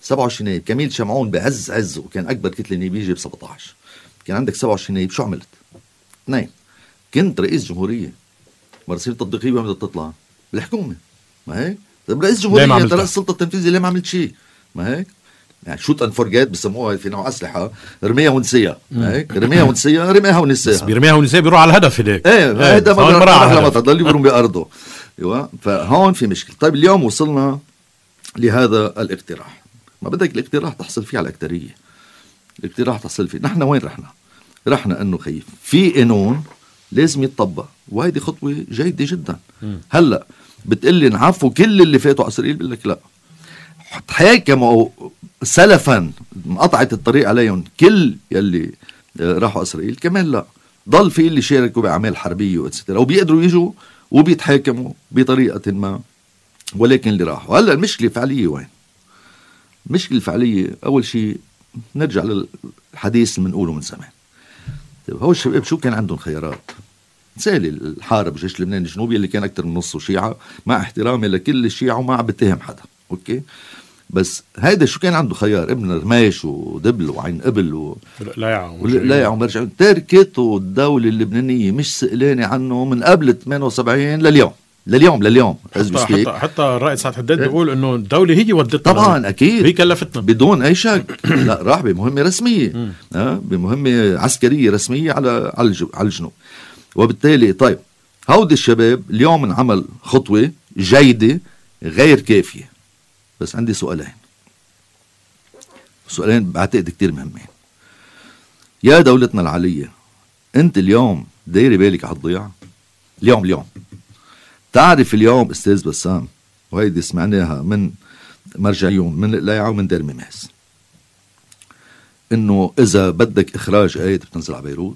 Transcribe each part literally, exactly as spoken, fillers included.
سبعة وعشرين نائب. كميل شمعون بعز عز وكان أكبر كتلة نيابية جاب سبعة عشر. كان عندك سبعة وعشرين نائب، شو عملت؟ اثنين. كنت رئيس جمهورية، مرسيل تطبيقية وين بدها تطلع؟ بالحكومة، ما هيك؟ طيب رئيس جمهورية رئيس السلطة التنفيذية ليه ما عملت شيء؟ ما هيك؟ يعني شوت اند فورجيت بسموها في نوع اسلحه، رميها ونسيها، هيك رميها ونسيها، رميها ونسيها، بس بيرميها ونسيها بيروح على الهدف هيك. ايه هذا ما راح لما تضل يبرم بارضه. ايوه فهون في مشكله. طيب اليوم وصلنا لهذا الاقتراح، ما بدك الاقتراح تحصل فيه على الاكثريه، الاقتراح تحصل فيه. نحن وين رحنا؟ رحنا انه خيف في قانون لازم يتطبق، وهيدي خطوه جيده جدا. م. هلا بتقلي نعفوا كل اللي فاتوا على اسرائيل، بقول لك لا، تحاكموا سلفا انقطعت الطريق عليهم كل يلي راحوا اسرائيل، كمان لا، ضل في اللي شاركوا باعمال حربيه واتسترا وبيقدروا يجوا وبيتحاكموا بطريقه ما، ولكن اللي راحوا. هلا المشكله الفعليه وين؟ المشكله الفعليه اول شيء نرجع للحديث اللي بنقوله من زمان. هو الشباب شو كان عندهم خيارات؟ مثالي الحارب الجيش اللبناني الجنوبي اللي كان اكثر من نصه شيعه، مع احترامي لكل الشيعه وما عم بتهم حدا، اوكي، بس هيدا شو كان عنده خيار؟ ابن رماش ودبل وعين قبل و... لا ومرجع تركته الدولة اللبنانية مش سئلانة عنه من قبل ثمانية وسبعين لليوم لليوم لليوم حتى, حتى, حتى الرئيس سعد حداد بيقول انه الدولة هي ودتنا، طبعا اكيد هي كلفتنا بدون اي شك. لا راح بمهمة رسمية، آه بمهمة عسكرية رسمية على على الجنوب. وبالتالي طيب هودي الشباب اليوم انعمل خطوة جيدة غير كافية، بس عندي سؤالين، سؤالين بعتقد كتير مهمين. يا دولتنا العالية، انت اليوم دايري بالك على الضياع اليوم. اليوم تعرف اليوم استاذ بسام، وهيدي سمعناها من مرجعيون من القلايعة ومن دير ميماس، انه اذا بدك اخراج قايد بتنزل على بيروت.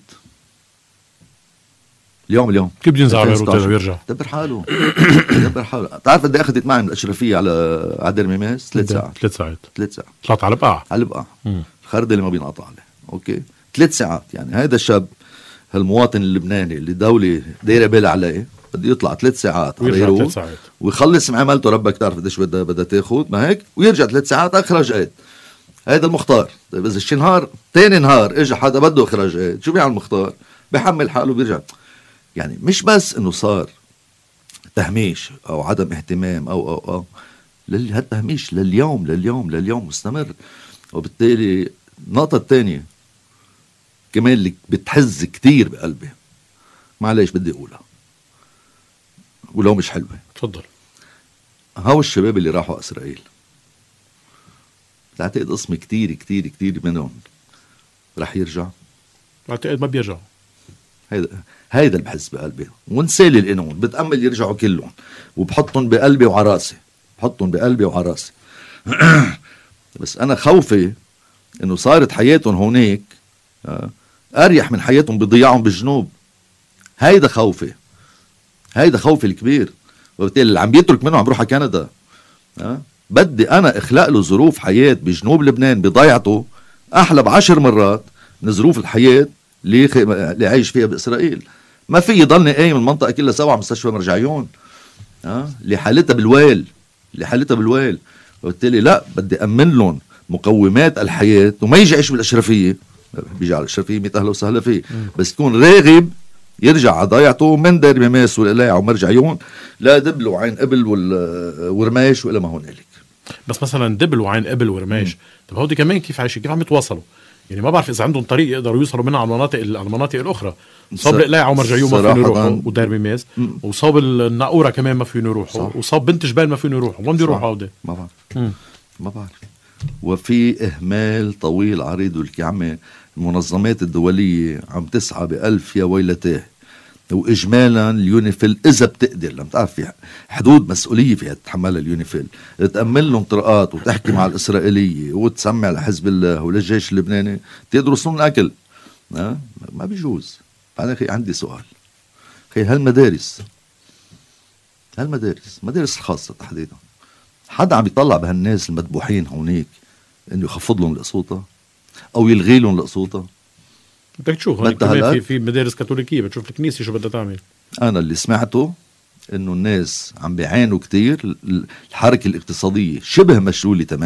اليوم اليوم كيف بينزل على بيروت اذا بيرجع؟ دبر حاله دبر حاله. تعرف قد ايه اخذت معي من الاشرفيه على على دير ميماس؟ ثلاث ساعات ثلاث ساعات ثلاث ساعات طلعت على البقعه على البقعه الخرده اللي ما بينقطع عليه، اوكي، ثلاث ساعات. يعني هذا الشاب هالمواطن اللبناني اللي دولة دايره بالها عليه بده يطلع ثلاث ساعات على بيروت ويخلص معاملته، ربك تعرف قديش بدها بدها تاخذ، ما هيك، ويرجع ثلاث ساعات اخرج قايد. هذا المختار. طيب اذا شي نهار ثاني نهار اجى حدا بده اخراج قايد، شو بيعمل المختار؟ بحمل حاله بيرجع. يعني مش بس انه صار تهميش او عدم اهتمام او او او هالتهميش لليوم لليوم لليوم مستمر. وبالتالي النقطة الثانية كمان اللي بتحز كتير بقلبي، معليش بدي اقولها ولو مش حلوة، تفضل. هاو الشباب اللي راحوا اسرائيل، بعتقد قسم كتير كتير كتير منهم رح يرجع. بعتقد ما بيرجعوا. هيدا هيدا اللي بحس بقلبي. ونسالي القانون بتأمل يرجعوا كلهم، وبحطهم بقلبي وعراسي، بحطهم بقلبي وعراسي. بس أنا خوفي إنه صارت حياتهم هونيك أريح من حياتهم بضياعهم بالجنوب. هيدا خوفي، هيدا خوفي الكبير. وبالتالي اللي عم بيترك منه عم بروح على كندا، أه؟ بدي أنا إخلاق له ظروف حياة بجنوب لبنان بضيعته أحلى بعشر مرات من ظروف الحياة اللي, خ... اللي عايش فيها بإسرائيل. ما في يضلني قايم المنطقة كلها سوا مستشفى مرجعيون، أه؟ اللي حالتها بالويل اللي حالتها بالويل. وبالتالي لا، بدي أمن لهم مقومات الحياة وما يجي يعيش بالأشرفية. بيجي على الأشرفية مئة أهلا وسهلا فيه، بس تكون راغب يرجع على ضيعته من دير ميماس والقلايع ومرجعيون لا دبل وعين قبل ورماش وإلى ما هنالك. بس مثلا دبل وعين قبل ورماش، طب هودي كمان كيف عايشين؟ كيف عم يتواصلوا؟ يعني ما بعرف إذا عندهم طريق يقدروا يوصلوا منها على المناطق على المناطق الأخرى. صاب القلايع ومرجعيون ما فيهم يروحوا، ودير ميماس، وصاب الناقورة كمان ما فيهم يروحوا، وصاب بنت جبال ما فيهم يروحوا. وين بده يروحوا هودي؟ ما بعرف ما بعرف. وفي إهمال طويل عريض. والكعمة المنظمات الدولية عم تسعى بألف يا ويلتاه، وإجمالا اليونيفيل إذا بتقدر، لما تعرف في حدود مسؤولية فيها تتحملها اليونيفيل، تأمن لهم طرقات وتحكي مع الإسرائيلية وتسمع لحزب الله وللجيش اللبناني تقدروا يصنعون أكل. أه؟ ما بيجوز. أنا خي عندي سؤال، خي هالمدارس هالمدارس مدارس الخاصة تحديدا، حدا عم يطلع بهالناس المدبوحين هونيك إنه يخفض لهم القسوطة أو يلغي لهم القسوطة؟ بدك تشوف هون كمان في في مدارس كاثوليكية، بتشوف الكنيسة شو بدها تعمل. أنا اللي سمعته إنه الناس عم بيعانوا كتير، الحركة الاقتصادية شبه مشلولة تمام.